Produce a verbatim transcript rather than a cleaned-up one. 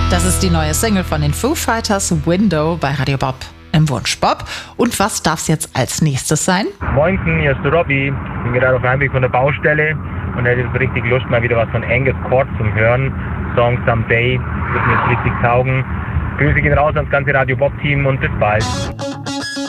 Das ist die neue Single von den Foo Fighters, Window, bei Radio Bob im Wunsch Bob. Und was darf es jetzt als nächstes sein? Moinsen, hier ist der Robby. Ich bin gerade auf dem Heimweg von der Baustelle und hätte jetzt richtig Lust, mal wieder was von Angus Cord zum Hören. Song Someday, wird mir jetzt richtig taugen. Grüße gehen raus ans ganze Radio Bob Team und bis bald.